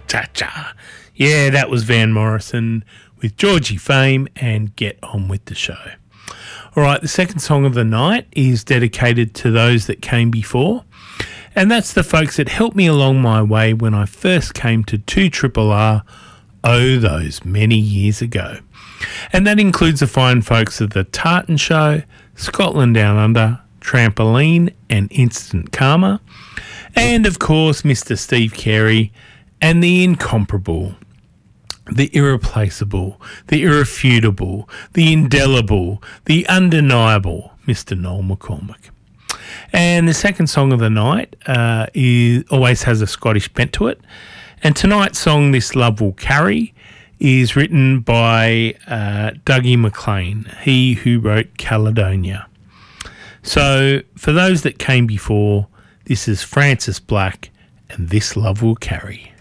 Cha-cha. Yeah, that was Van Morrison with Georgie Fame and Get On With The Show. All right, the second song of the night is dedicated to those that came before, and that's the folks that helped me along my way when I first came to 2RRR, those many years ago. And that includes the fine folks of the Tartan Show, Scotland Down Under, Trampoline and Instant Karma, and of course Mr. Steve Carey and the incomparable, the irreplaceable, the irrefutable, the indelible, the undeniable Mr. Noel McCormack. And the second song of the night always has a Scottish bent to it. And tonight's song, This Love Will Carry, is written by Dougie MacLean, he who wrote Caledonia. So for those that came before, this is Francis Black and This Love Will Carry.